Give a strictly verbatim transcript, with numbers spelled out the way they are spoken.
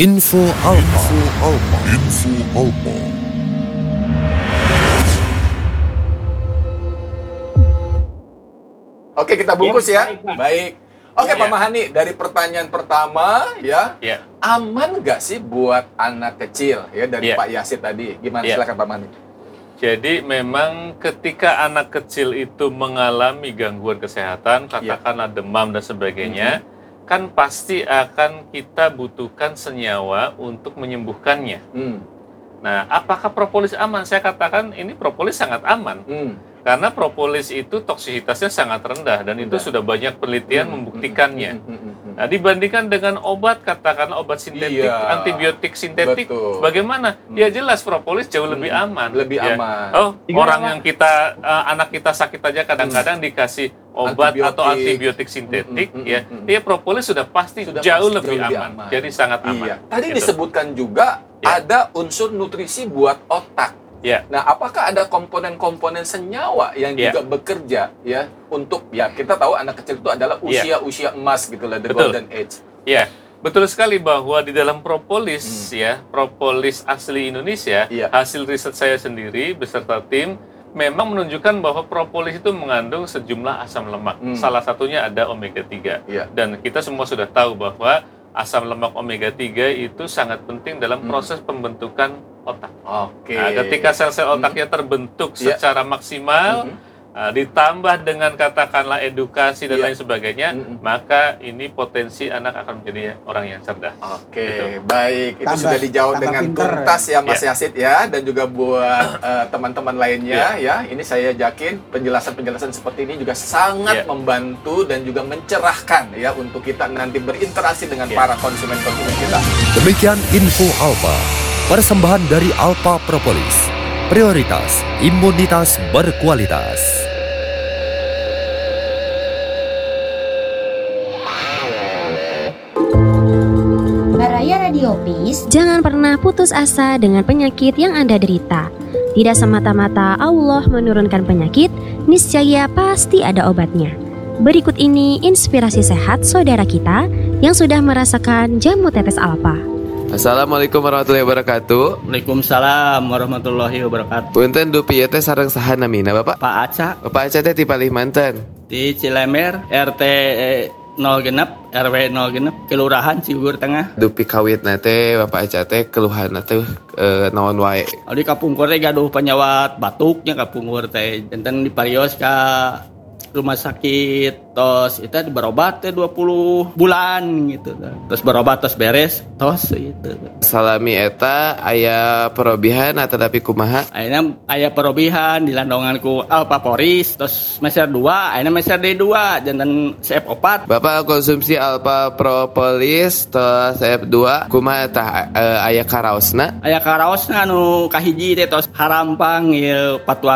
Info Alpa. Info Alpa. Info Alpa. Oke, kita bungkus ya. Ya, baik, Baik. Oke, Ya, Pak ya. Mahani, dari pertanyaan pertama ya, Ya. aman nggak sih buat anak kecil ya dari Ya. Pak Yasid tadi? Gimana? Ya. Silakan Pak Mahani. Jadi memang ketika anak kecil itu mengalami gangguan kesehatan, katakanlah demam dan sebagainya, kan pasti akan kita butuhkan senyawa untuk menyembuhkannya. Hmm. Nah, apakah propolis aman? Saya katakan ini propolis sangat aman. Hmm. Karena propolis itu toksisitasnya sangat rendah dan itu Rendah. sudah banyak penelitian Hmm, membuktikannya. hmm, hmm, hmm, hmm. Nah, dibandingkan dengan obat, katakanlah obat sintetik, Iya. antibiotik sintetik, Betul. bagaimana? Hmm. Ya jelas propolis jauh lebih Hmm. aman. Lebih ya. aman. Oh, Tiga orang apa? yang kita uh, anak kita sakit aja kadang-kadang dikasih obat Antibiotik. atau antibiotik sintetik, Hmm, hmm, ya, hmm, hmm. ya propolis sudah pasti Sudah jauh pasti lebih, jauh lebih aman. aman. Jadi sangat aman. Iya. Tadi Gitu. disebutkan juga Ya. ada unsur nutrisi buat otak. Ya. Nah, apakah ada komponen-komponen senyawa yang Ya. juga bekerja ya untuk ya kita tahu anak kecil itu adalah Ya. usia-usia emas gitu lah, the Betul. golden age. Ya, betul sekali bahwa di dalam propolis ya, propolis asli Indonesia, Iya. hasil riset saya sendiri beserta tim memang menunjukkan bahwa propolis itu mengandung sejumlah asam lemak. Hmm. Salah satunya ada omega tiga. Iya. Dan kita semua sudah tahu bahwa asam lemak omega tiga itu sangat penting dalam Hmm. proses pembentukan otak. Oke. Nah, ketika sel-sel otaknya terbentuk Iya. secara maksimal, Mhm. Nah, ditambah dengan katakanlah edukasi dan Iya. lain sebagainya, Mm-mm. maka ini potensi anak akan menjadi orang yang cerdas. Oke, Gitu. baik. Itu Tambah- sudah dijawab tambah dengan pinter. tuntas ya Mas Ya. Yasid ya, dan juga buat eh, teman-teman lainnya ya. Ini saya yakin penjelasan-penjelasan seperti ini juga sangat Ya. membantu dan juga mencerahkan ya untuk kita nanti berinteraksi dengan Ya. para konsumen-konsumen kita. Demikian Info Alpa. Persembahan dari Alpa Propolis. Prioritas imunitas berkualitas. Baraya Radio Peace. Jangan pernah putus asa dengan penyakit yang Anda derita. Tidak semata-mata Allah menurunkan penyakit, niscaya pasti ada obatnya. Berikut ini inspirasi sehat saudara kita yang sudah merasakan jamu tetes Alpa. Assalamualaikum warahmatullahi wabarakatuh. Waalaikumsalam warahmatullahi wabarakatuh. Punten dupi ieu teh sareng saha namina Bapak? Pak Aca Bapak Aca teh ti Kalimantan. di Cilemer R T nol genep R W nol genep Kelurahan Ciugur Tengah. Dupi kawitna teh Bapak Aca teh keluhanna teh e, naon wae. Di kapungkur teh gaduh penyawat batuknya kapungkur teh. Enten diparios ka rumah sakit, tos itu berobat teh dua puluh bulan gitu. Terus berobat terus beres, tos gitu. Salami eta aya perobihan atau tapi kumaha? Akhirnya aya perobihan dilandongan ku Alpaporis, terus meser dua, akhirnya meser D dua, jantan C F opat. Bapak konsumsi Alpa Propolis tos F dua kumaha tah e, aya karaosna? Aya karaosna anu kahiji teh tos harampang ieu patuang